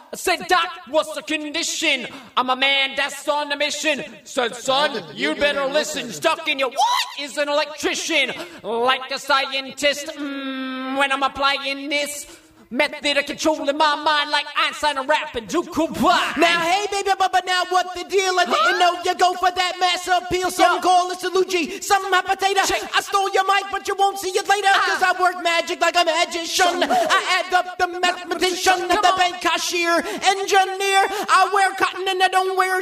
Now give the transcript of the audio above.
I said, Doc, what's the condition? I'm a man that's on a mission. Said, son, you'd better listen. Stuck in your what is an electrician? Like a scientist, when I'm applying this method of controlling my mind like Einstein and rapping to Kublai. Now, hey, baby, but now what the deal? I didn't know you go for that mass appeal. Some call it Luigi, some hot potato. I stole your mic, but you won't see it later. Cause I work magic like a magician. I add up the mathematician, the bank cashier, engineer. I wear cotton and I don't wear